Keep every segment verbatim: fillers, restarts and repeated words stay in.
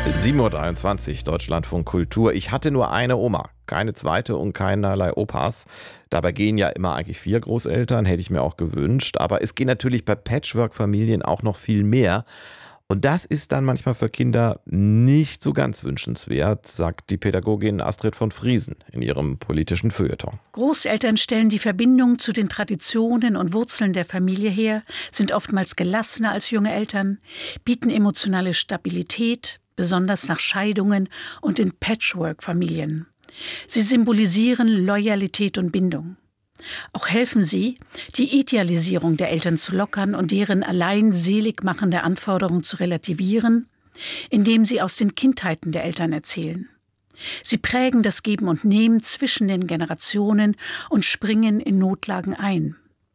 sieben Uhr dreiundzwanzig, Deutschlandfunk Kultur. Ich hatte nur eine Oma, keine zweite und keinerlei Opas. Dabei gehen ja immer eigentlich vier Großeltern, hätte ich mir auch gewünscht. Aber es geht natürlich bei Patchwork-Familien auch noch viel mehr. Und das ist dann manchmal für Kinder nicht so ganz wünschenswert, sagt die Pädagogin Astrid von Friesen in ihrem politischen Feuilleton. Großeltern stellen die Verbindung zu den Traditionen und Wurzeln der Familie her, sind oftmals gelassener als junge Eltern, bieten emotionale Stabilität, besonders nach Scheidungen und in Patchwork-Familien. Sie symbolisieren Loyalität und Bindung. Auch helfen sie, die Idealisierung der Eltern zu lockern und deren allein selig machende Anforderungen zu relativieren, indem sie aus den Kindheiten der Eltern erzählen. Sie prägen das Geben und Nehmen zwischen den Generationen und springen in Notlagen ein.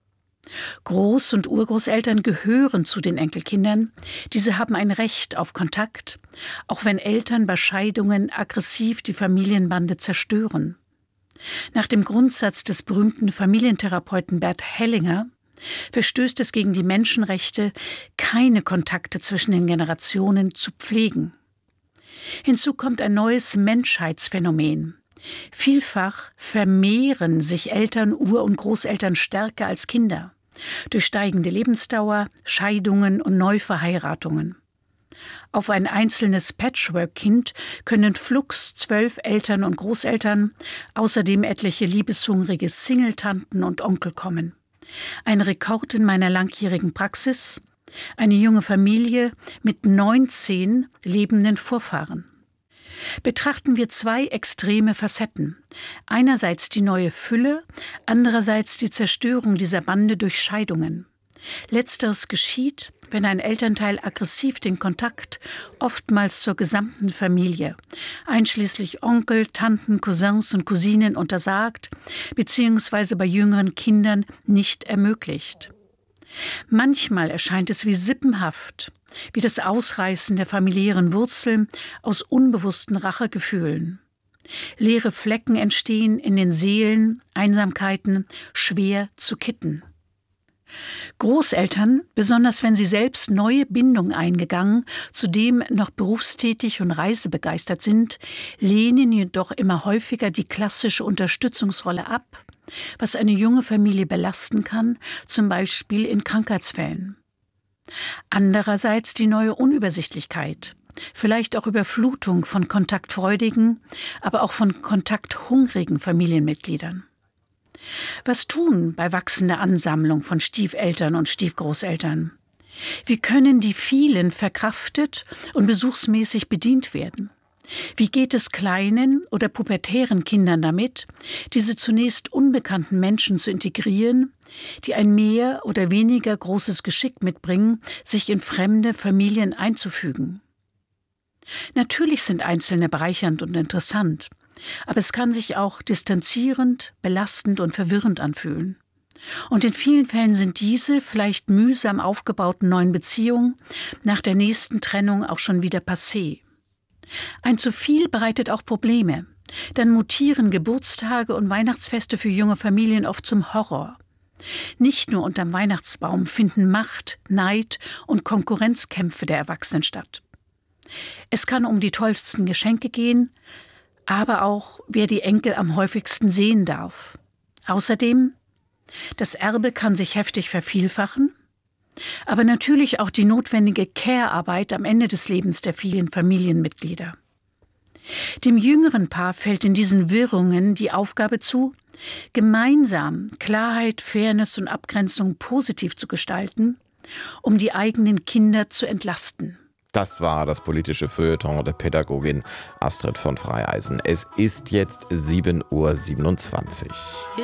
Groß- und Urgroßeltern gehören zu den Enkelkindern. Diese haben ein Recht auf Kontakt, auch wenn Eltern bei Scheidungen aggressiv die Familienbande zerstören. Nach dem Grundsatz des berühmten Familientherapeuten Bert Hellinger verstößt es gegen die Menschenrechte, keine Kontakte zwischen den Generationen zu pflegen. Hinzu kommt ein neues Menschheitsphänomen. Vielfach vermehren sich Eltern, Ur- und Großeltern stärker als Kinder durch steigende Lebensdauer, Scheidungen und Neuverheiratungen. Auf ein einzelnes Patchwork-Kind können flugs zwölf Eltern und Großeltern, außerdem etliche liebeshungrige Singletanten und Onkel kommen. Ein Rekord in meiner langjährigen Praxis, eine junge Familie mit neunzehn lebenden Vorfahren. Betrachten wir zwei extreme Facetten. Einerseits die neue Fülle, andererseits die Zerstörung dieser Bande durch Scheidungen. Letzteres geschieht, wenn ein Elternteil aggressiv den Kontakt, oftmals zur gesamten Familie, einschließlich Onkel, Tanten, Cousins und Cousinen untersagt, beziehungsweise bei jüngeren Kindern nicht ermöglicht. Manchmal erscheint es wie sippenhaft, wie das Ausreißen der familiären Wurzeln aus unbewussten Rachegefühlen. Leere Flecken entstehen in den Seelen, Einsamkeiten, schwer zu kitten. Großeltern, besonders wenn sie selbst neue Bindungen eingegangen, zudem noch berufstätig und reisebegeistert sind, lehnen jedoch immer häufiger die klassische Unterstützungsrolle ab, was eine junge Familie belasten kann, zum Beispiel in Krankheitsfällen. Andererseits die neue Unübersichtlichkeit, vielleicht auch Überflutung von kontaktfreudigen, aber auch von kontakthungrigen Familienmitgliedern. Was tun bei wachsender Ansammlung von Stiefeltern und Stiefgroßeltern? Wie können die vielen verkraftet und besuchsmäßig bedient werden? Wie geht es kleinen oder pubertären Kindern damit, diese zunächst unbekannten Menschen zu integrieren, die ein mehr oder weniger großes Geschick mitbringen, sich in fremde Familien einzufügen? Natürlich sind Einzelne bereichernd und interessant, aber es kann sich auch distanzierend, belastend und verwirrend anfühlen. Und in vielen Fällen sind diese vielleicht mühsam aufgebauten neuen Beziehungen nach der nächsten Trennung auch schon wieder passé. Ein zu viel bereitet auch Probleme. Dann mutieren Geburtstage und Weihnachtsfeste für junge Familien oft zum Horror. Nicht nur unterm Weihnachtsbaum finden Macht, Neid und Konkurrenzkämpfe der Erwachsenen statt. Es kann um die tollsten Geschenke gehen, aber auch, wer die Enkel am häufigsten sehen darf. Außerdem, das Erbe kann sich heftig vervielfachen, aber natürlich auch die notwendige Care-Arbeit am Ende des Lebens der vielen Familienmitglieder. Dem jüngeren Paar fällt in diesen Wirrungen die Aufgabe zu, gemeinsam Klarheit, Fairness und Abgrenzung positiv zu gestalten, um die eigenen Kinder zu entlasten. Das war das politische Feuilleton der Pädagogin Astrid von Freieisen. Es ist jetzt sieben Uhr siebenundzwanzig.